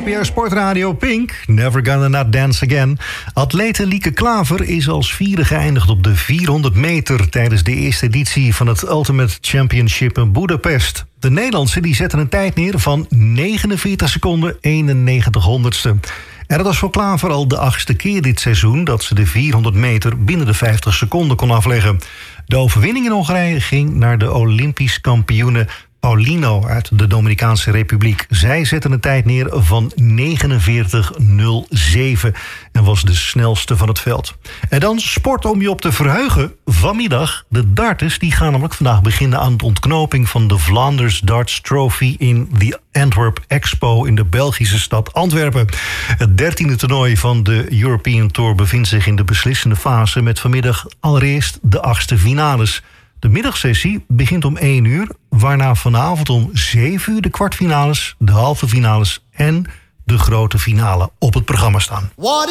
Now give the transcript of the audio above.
NPO Sportradio Pink, Never Gonna Not Dance Again. Atlete Lieke Klaver is als vierde geëindigd op de 400 meter... tijdens de eerste editie van het Ultimate Championship in Budapest. De Nederlandse die zette een tijd neer van 49 seconden 91 honderdste. En dat was voor Klaver al de 8e keer dit seizoen... dat ze de 400 meter binnen de 50 seconden kon afleggen. De overwinning in Hongarije ging naar de Olympisch kampioene Paulino uit de Dominicaanse Republiek. Zij zette een tijd neer van 49.07 en was de snelste van het veld. En dan sport om je op te verheugen. Vanmiddag, de darters die gaan namelijk vandaag beginnen aan de ontknoping van de Vlaanders Darts Trophy in de Antwerp Expo in de Belgische stad Antwerpen. Het 13e toernooi van de European Tour bevindt zich in de beslissende fase met vanmiddag allereerst de 8e finales. De middagsessie begint om 1 uur, waarna vanavond om 7 uur de kwartfinales, de halve finales en de grote finale op het programma staan.